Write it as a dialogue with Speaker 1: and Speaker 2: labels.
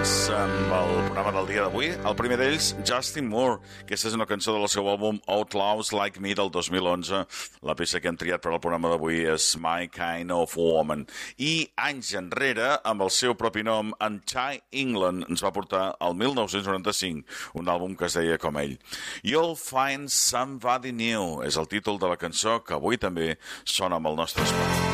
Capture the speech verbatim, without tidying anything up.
Speaker 1: temes amb el programa del dia d'avui. El primer d'ells, Justin Moore. Aquesta és una cançó del seu àlbum Outlaws Like Me del dos mil onze. La peça que hem triat per al programa d'avui és My Kind of Woman. I anys enrere, amb el seu propi nom, en Ty England ens va portar el mil nou-cents noranta-cinc, un àlbum que es deia com ell. You'll Find Somebody New és el títol de la cançó que avui també sona amb el nostre espai.